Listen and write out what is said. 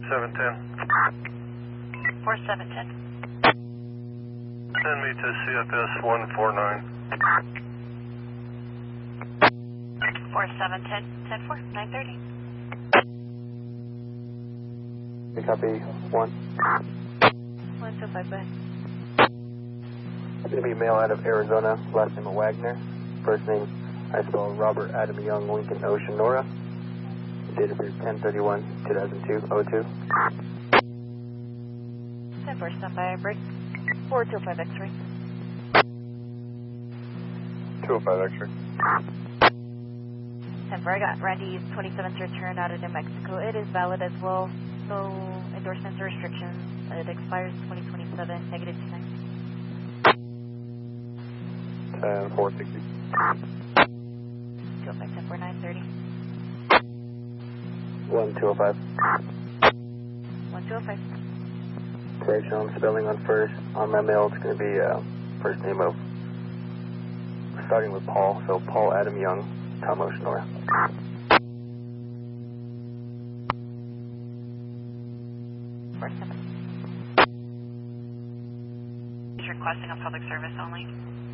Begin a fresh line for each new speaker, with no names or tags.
710.
4710.
Send me to CFS 149.
4710. 10-4. 930.
Copy 1.
125, go ahead.
It's going to be a male out of Arizona, last name of Wagner. First name, I spell Robert Adam Young Lincoln Ocean Nora. Date of birth 10/31/2002.
10-4, stand by, break. 425 X-ray.
205 X-ray.
10-4, I got Randy's 27th return out of New Mexico. It is valid as well. No endorsements or restrictions. It expires 2027, negative 29.
460.
205, 10-4, 930.
1205.
1205.
Correction, spelling on first. On my mail, it's going to be first name of, starting with Paul, so Paul Adam Young, Tom Ocean Nora.
He's requesting a public service only.